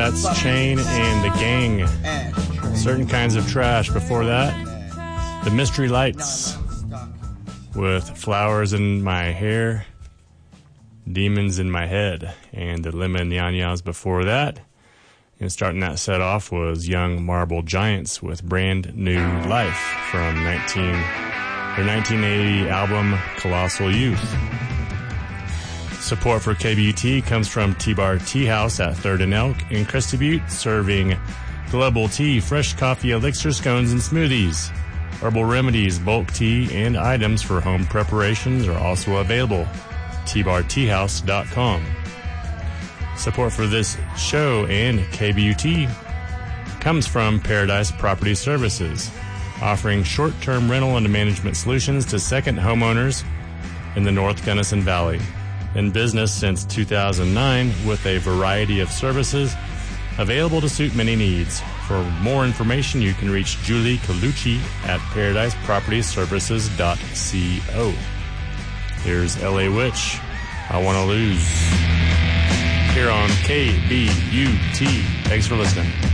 That's Chain and the Gang. Certain Kinds of Trash. Before that, The Mystery Lights with Flowers in My Hair, Demons in My Head, and the Lemon Nyanyas before that. And starting that set off was Young Marble Giants with Brand New Life from their 1980 album Colossal Youth. Support for KBUT comes from T-Bar Tea House at 3rd and Elk in Cresty Butte, serving global tea, fresh coffee, elixir, scones, and smoothies. Herbal remedies, bulk tea, and items for home preparations are also available. tbarteahouse.com. Support for this show and KBUT comes from Paradise Property Services, offering short-term rental and management solutions to second homeowners in the North Gunnison Valley. In business since 2009 with a variety of services available to suit many needs. For more information, you can reach Julie Colucci at paradisepropertyservices.co. Here's LA Witch, I Wanna Lose, here on KBUT. Thanks for listening.